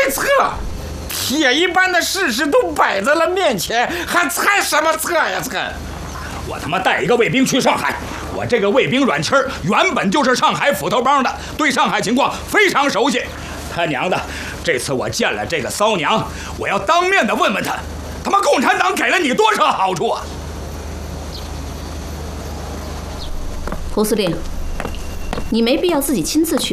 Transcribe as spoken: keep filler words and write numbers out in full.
测？铁一般的事实都摆在了面前，还猜什么测呀猜？ 我他妈带一个卫兵去上海，我这个卫兵阮七儿原本就是上海斧头帮的，对上海情况非常熟悉。他娘的，这次我见了这个骚娘，我要当面的问问他，他妈共产党给了你多少好处啊？ 胡司令，你没必要自己亲自去。